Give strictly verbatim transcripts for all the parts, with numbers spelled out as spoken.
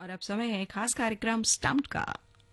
और अब समय है खास कार्यक्रम स्टम्प्ड का।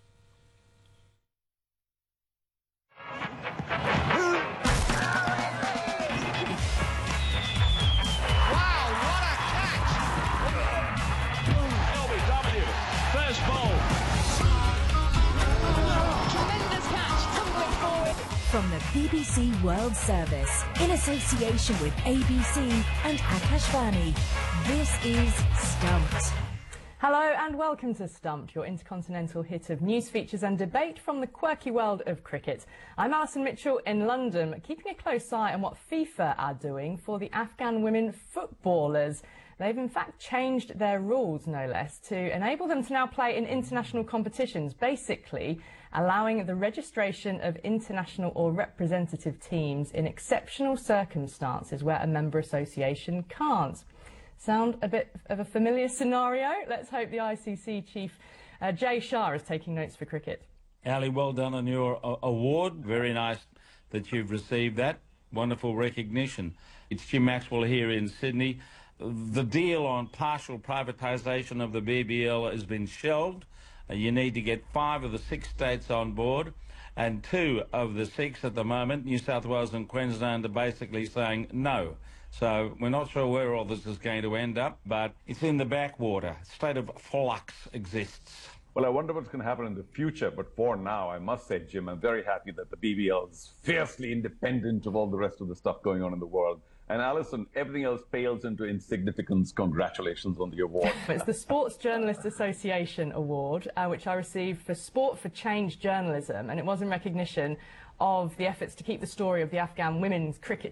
From the B B C World Service, in association with A B C and Akashvani, this is Stumped. Hello and welcome to Stumped, your intercontinental hit of news, features and debate from the quirky world of cricket. I'm Alison Mitchell in London, keeping a close eye on what FIFA are doing for the Afghan women footballers. They've in fact changed their rules, no less, to enable them to now play in international competitions, basically allowing the registration of international or representative teams in exceptional circumstances where a member association can't. Sound a bit of a familiar scenario? Let's hope the I C C chief, uh, Jay Shah, is taking notes for cricket. Ali, well done on your uh, award. Very nice that you've received that. Wonderful recognition. It's Jim Maxwell here in Sydney. The deal on partial privatisation of the B B L has been shelved. Uh, you need to get five of the six states on board, and two of the six at the moment, New South Wales and Queensland, are basically saying no. So we're not sure where all this is going to end up, but it's in the backwater. A state of flux exists. Well, I wonder what's going to happen in the future, but for now, I must say, Jim, I'm very happy that the B B L is fiercely independent of all the rest of the stuff going on in the world. And Alison, everything else pales into insignificance. Congratulations on the award. It's the Sports Journalists Association Award, uh, which I received for Sport for Change journalism, and it was in recognition of the efforts to keep the story of the Afghan women's cricket